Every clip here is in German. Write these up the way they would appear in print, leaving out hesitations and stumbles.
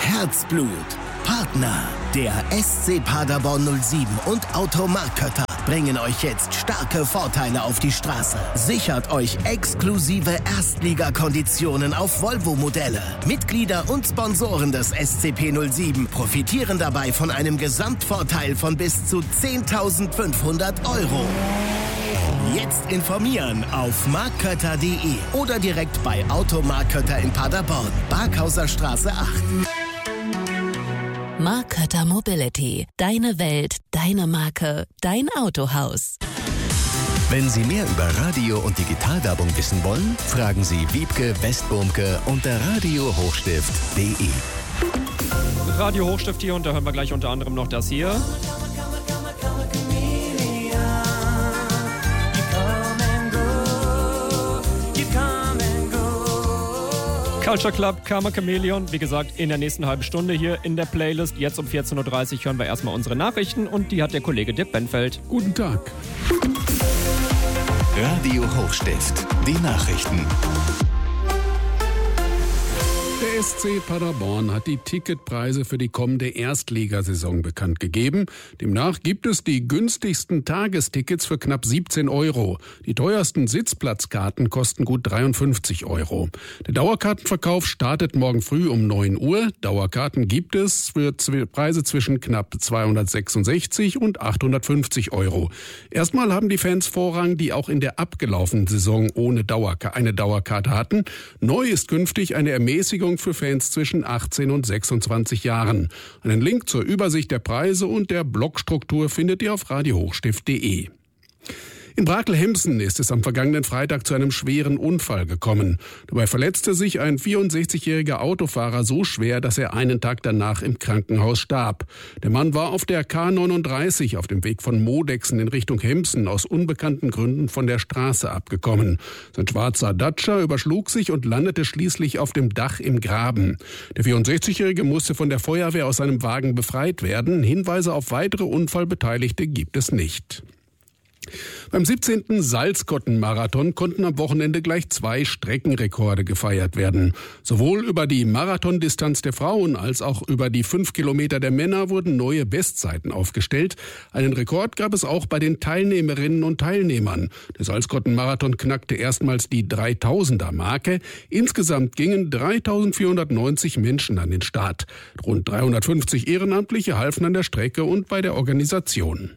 Herzblut. Partner, der SC Paderborn 07 und Automark Kötter bringen euch jetzt starke Vorteile auf die Straße. Sichert euch exklusive Erstligakonditionen auf Volvo-Modelle. Mitglieder und Sponsoren des SCP 07 profitieren dabei von einem Gesamtvorteil von bis zu 10.500 €. Jetzt informieren auf markkötter.de oder direkt bei Automark Kötter in Paderborn, Barkhauser Straße 8. Mark Kötter Mobility. Deine Welt, deine Marke, dein Autohaus. Wenn Sie mehr über Radio- und Digitalwerbung wissen wollen, fragen Sie Wiebke Westbumke unter radiohochstift.de. Radio Hochstift hier und da hören wir gleich unter anderem noch das hier. Culture Club, Karma Chameleon, wie gesagt, in der nächsten halben Stunde hier in der Playlist. Jetzt um 14.30 Uhr hören wir erstmal unsere Nachrichten und die hat der Kollege Dirk Benfeld. Guten Tag. Radio Hochstift, die Nachrichten. Der SC Paderborn hat die Ticketpreise für die kommende Erstligasaison bekannt gegeben. Demnach gibt es die günstigsten Tagestickets für knapp 17 €. Die teuersten Sitzplatzkarten kosten gut 53 €. Der Dauerkartenverkauf startet morgen früh um 9 Uhr. Dauerkarten gibt es für Preise zwischen knapp 266 und 850 €. Erstmal haben die Fans Vorrang, die auch in der abgelaufenen Saison ohne eine Dauerkarte hatten. Neu ist künftig eine Ermäßigung für Fans zwischen 18 und 26 Jahren. Einen Link zur Übersicht der Preise und der Blockstruktur findet ihr auf radiohochstift.de. In Brakel-Hemsen ist es am vergangenen Freitag zu einem schweren Unfall gekommen. Dabei verletzte sich ein 64-jähriger Autofahrer so schwer, dass er einen Tag danach im Krankenhaus starb. Der Mann war auf der K39 auf dem Weg von Modexen in Richtung Hemsen aus unbekannten Gründen von der Straße abgekommen. Sein schwarzer Dacia überschlug sich und landete schließlich auf dem Dach im Graben. Der 64-jährige musste von der Feuerwehr aus seinem Wagen befreit werden. Hinweise auf weitere Unfallbeteiligte gibt es nicht. Beim 17. Salzkotten-Marathon konnten am Wochenende gleich 2 Streckenrekorde gefeiert werden. Sowohl über die Marathondistanz der Frauen als auch über die 5 Kilometer der Männer wurden neue Bestzeiten aufgestellt. Einen Rekord gab es auch bei den Teilnehmerinnen und Teilnehmern. Der Salzkotten-Marathon knackte erstmals die 3000er-Marke. Insgesamt gingen 3490 Menschen an den Start. Rund 350 Ehrenamtliche halfen an der Strecke und bei der Organisation.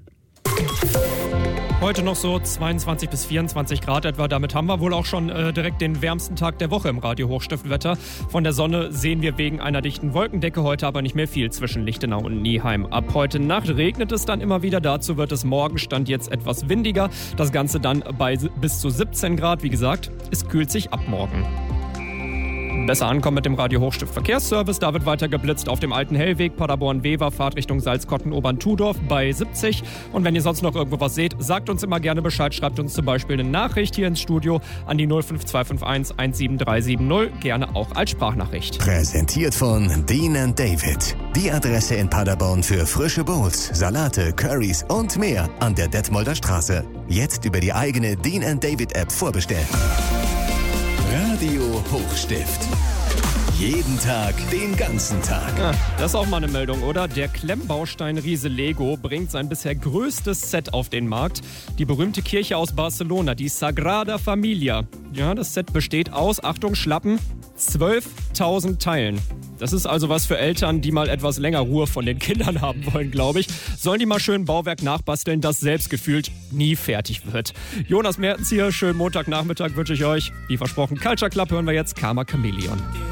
Heute noch so 22 bis 24 Grad etwa. Damit haben wir wohl auch schon direkt den wärmsten Tag der Woche im Radio Hochstiftwetter. Von der Sonne sehen wir wegen einer dichten Wolkendecke heute aber nicht mehr viel zwischen Lichtenau und Nieheim. Ab heute Nacht regnet es dann immer wieder. Dazu wird es morgen Stand jetzt etwas windiger. Das Ganze dann bei bis zu 17 Grad. Wie gesagt, es kühlt sich ab morgen. Besser ankommen mit dem Radio Hochstift Verkehrsservice. Da wird weiter geblitzt auf dem alten Hellweg Paderborn-Wever, Fahrtrichtung Salzkotten-Obern-Tudorf bei 70. Und wenn ihr sonst noch irgendwo was seht, sagt uns immer gerne Bescheid. Schreibt uns zum Beispiel eine Nachricht hier ins Studio an die 05251 17370. Gerne auch als Sprachnachricht. Präsentiert von Dean & David. Die Adresse in Paderborn für frische Bowls, Salate, Currys und mehr an der Detmolder Straße. Jetzt über die eigene Dean & David App vorbestellen. Radio Hochstift. Jeden Tag, den ganzen Tag. Ja, das ist auch mal eine Meldung, oder? Der Klemmbaustein-Riese Lego bringt sein bisher größtes Set auf den Markt. Die berühmte Kirche aus Barcelona, die Sagrada Familia. Ja, das Set besteht aus, Achtung, Schlappen, 12.000 Teilen. Das ist also was für Eltern, die mal etwas länger Ruhe von den Kindern haben wollen, glaube ich. Sollen die mal schön Bauwerk nachbasteln, das selbst gefühlt nie fertig wird. Jonas Mertens hier, schönen Montagnachmittag wünsche ich euch. Wie versprochen, Culture Club hören wir jetzt, Karma Chameleon.